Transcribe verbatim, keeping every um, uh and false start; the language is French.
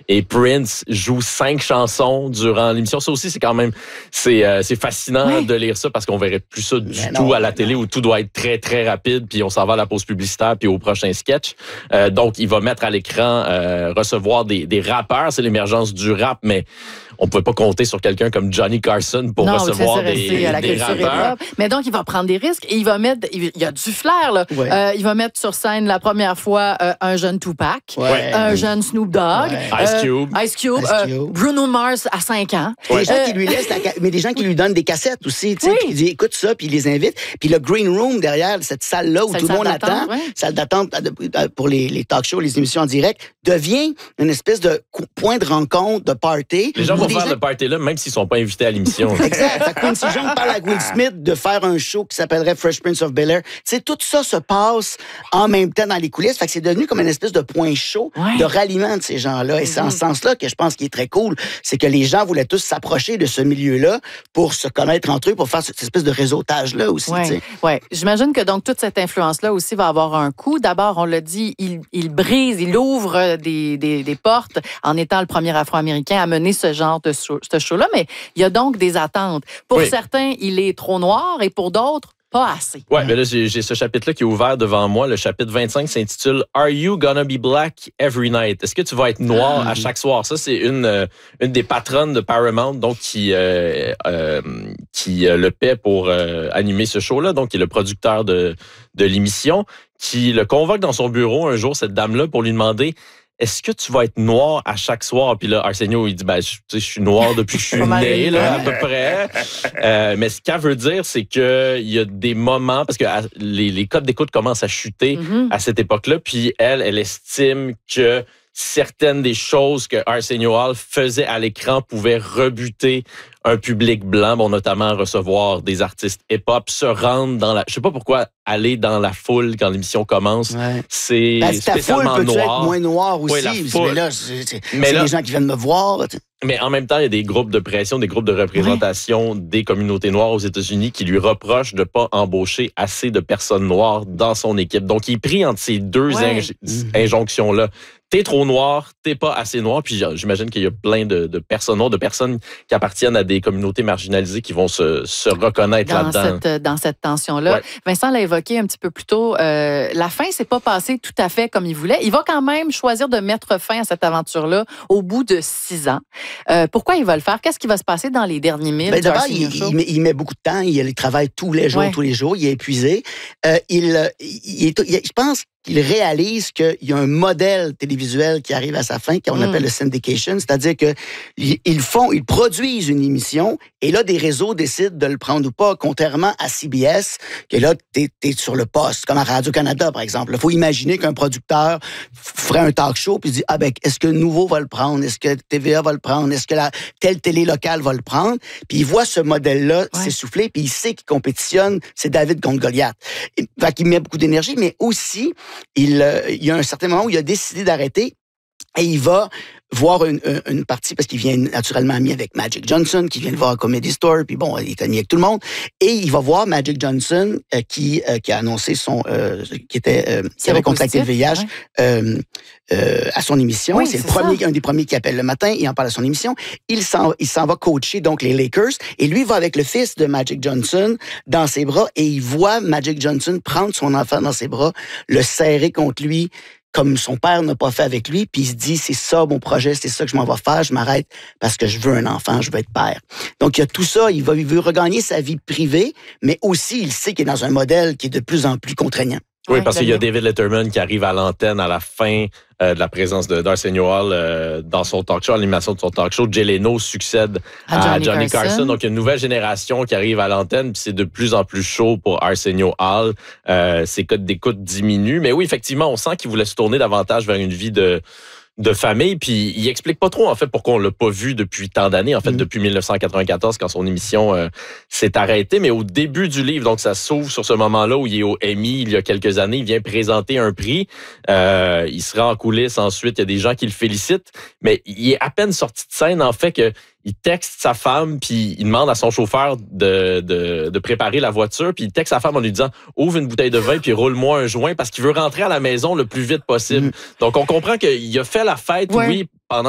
et Prince joue cinq chansons durant l'émission. Ça aussi, c'est quand même c'est euh, c'est fascinant oui. de lire ça parce qu'on verrait plus ça du mais tout non, à la télé non. où tout doit être très très rapide puis on s'en va à la pause publicitaire puis au prochain sketch. Euh, donc il va mettre à l'écran euh, recevoir des des rappeurs, c'est l'émergence du rap, mais on pouvait pas compter sur quelqu'un comme Johnny Carson pour non, recevoir des, des, à la des rappeurs. Mais donc, il va prendre des risques et il va mettre... Il y a du flair, là. Ouais. Euh, il va mettre sur scène la première fois euh, un jeune Tupac, ouais. un jeune Snoop Dogg, ouais. euh, Ice Cube, Ice Cube, Ice euh, Cube. Bruno Mars à cinq ans. Ouais. Des gens euh, qui lui laissent la ca... mais des gens qui lui donnent des cassettes aussi, tu sais, oui. qui disent écoute ça, puis il les invite. Puis le green room derrière cette salle-là où salle tout le monde attend, ouais. salle d'attente pour les, les talk shows, les émissions en direct, devient une espèce de point de rencontre, de party. Les gens vont faire gens... le party là, même s'ils sont pas invités à l'émission. Exact. Fait que Quincy Jones parle à Will Smith de faire un show qui s'appellerait Fresh Prince of Bel-Air. Tu sais, tout ça se passe en même temps dans les coulisses. Fait que c'est devenu comme une espèce de point chaud ouais. de ralliement de ces gens-là. Et c'est en ce sens-là que je pense qu'il est très cool. C'est que les gens voulaient tous s'approcher de ce milieu-là pour se connaître entre eux, pour faire cette espèce de réseautage-là aussi. Oui, ouais. J'imagine que donc toute cette influence-là aussi va avoir un coût. D'abord, on l'a dit, il, il brise, il ouvre des, des, des portes en étant le premier Afro-Américain à mener ce genre de show, ce show-là. Mais il y a donc des attentes. Pour oui. certains, il est trop noir et pour d'autres, pas assez. Oui, mais là, j'ai, j'ai ce chapitre-là qui est ouvert devant moi. Le chapitre vingt-cinq s'intitule « Are you gonna be black every night? » Est-ce que tu vas être noir à chaque soir? Ça, c'est une, euh, une des patronnes de Paramount donc qui, euh, euh, qui euh, le paie pour euh, animer ce show-là, donc qui est le producteur de, de l'émission, qui le convoque dans son bureau un jour, cette dame-là, pour lui demander est-ce que tu vas être noir à chaque soir? Puis là, Arsenio, il dit, ben, je, je suis noir depuis que je suis né, là, à peu près. Euh, mais ce qu'elle veut dire, c'est qu'il y a des moments, parce que les, les codes d'écoute commencent à chuter mm-hmm. à cette époque-là, puis elle, elle estime que certaines des choses que Arsenio Hall faisait à l'écran pouvaient rebuter un public blanc, bon, notamment recevoir des artistes hip-hop, se rendre dans la... Je sais pas pourquoi aller dans la foule quand l'émission commence, ouais. c'est ben, spécialement foule, noir. Peut-être moins noir aussi, oui, la mais là, c'est, c'est, mais c'est là, les gens qui viennent me voir. Mais en même temps, il y a des groupes de pression, des groupes de représentation oui. des communautés noires aux États-Unis qui lui reprochent de ne pas embaucher assez de personnes noires dans son équipe. Donc, il est pris entre ces deux ouais. inj- mm-hmm. injonctions-là. T'es trop noir, t'es pas assez noir. Puis j'imagine qu'il y a plein de, de personnes noires, de personnes qui appartiennent à des communautés marginalisées qui vont se, se reconnaître dans là-dedans. Cette, dans cette tension-là. Ouais. Vincent l'a évoqué un petit peu plus tôt. Euh, la fin s'est pas passée tout à fait comme il voulait. Il va quand même choisir de mettre fin à cette aventure-là au bout de six ans. Euh, pourquoi il va le faire? Qu'est-ce qui va se passer dans les derniers milles? Ben, d'abord, il, il, met, il met beaucoup de temps. Il, il travaille tous les jours, ouais. tous les jours. Il est épuisé. Euh, il, il, est, il, je pense qu'il réalise qu'il y a un modèle télévisuel qui arrive à sa fin, qu'on mm. appelle le syndication, c'est-à-dire que ils font, ils produisent une émission et là, des réseaux décident de le prendre ou pas, contrairement à C B S, que là, t'es, t'es sur le poste, comme à Radio-Canada, par exemple. Il faut imaginer qu'un producteur ferait un talk show puis dit, ah ben, est-ce que Nouveau va le prendre? Est-ce que T V A va le prendre? Est-ce que la, telle télé locale va le prendre? Puis il voit ce modèle-là ouais. s'essouffler, puis il sait qu'il compétitionne, c'est David contre Goliath. Fait qu'il met beaucoup d'énergie, mais aussi, Il, euh, il y a un certain moment où il a décidé d'arrêter et il va voir une, une partie, parce qu'il vient naturellement ami avec Magic Johnson, qui vient le voir à Comedy Store, puis bon, il est ami avec tout le monde, et il va voir Magic Johnson, euh, qui, euh, qui a annoncé son, euh, qui était, euh, qui avait contracté le V I H, ouais. euh, euh, à son émission. Oui, c'est c'est le premier, un des premiers qui appelle le matin, il en parle à son émission. Il s'en, il s'en va coacher, donc, les Lakers, et lui va avec le fils de Magic Johnson dans ses bras, et il voit Magic Johnson prendre son enfant dans ses bras, le serrer contre lui, comme son père n'a pas fait avec lui, puis il se dit, c'est ça mon projet, c'est ça que je m'en vais faire, je m'arrête parce que je veux un enfant, je veux être père. Donc, il y a tout ça, il, va, il veut regagner sa vie privée, mais aussi, il sait qu'il est dans un modèle qui est de plus en plus contraignant. Oui, parce qu'il y a David Letterman qui arrive à l'antenne à la fin euh, de la présence de d'Arsenio Hall euh, dans son talk show, à l'animation de son talk show. Jay Leno succède à, à Johnny, Johnny Carson. Carson. Donc, il y a une nouvelle génération qui arrive à l'antenne, puis c'est de plus en plus chaud pour Arsenio Hall. Euh, ses codes d'écoute diminuent. Mais oui, effectivement, on sent qu'il voulait se tourner davantage vers une vie de... de famille, puis il explique pas trop, en fait, pourquoi on l'a pas vu depuis tant d'années, en fait, mmh. depuis dix-neuf cent quatre-vingt-quatorze, quand son émission euh, s'est arrêtée, mais au début du livre, donc ça s'ouvre sur ce moment-là où il est au Emmy, il y a quelques années, il vient présenter un prix, euh, il se rend en coulisses ensuite, il y a des gens qui le félicitent, mais il est à peine sorti de scène, en fait, que il texte sa femme, puis il demande à son chauffeur de, de, de préparer la voiture, puis il texte sa femme en lui disant « Ouvre une bouteille de vin, puis roule-moi un joint » parce qu'il veut rentrer à la maison le plus vite possible. Mmh. Donc, on comprend qu'il a fait la fête, ouais. oui, pendant